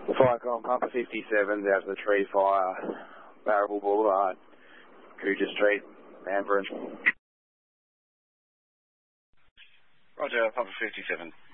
Firecon Pumper 57's out of the tree fire, Barrable Boulevard, Cooger Street, Manbury. Roger, Pumper 57.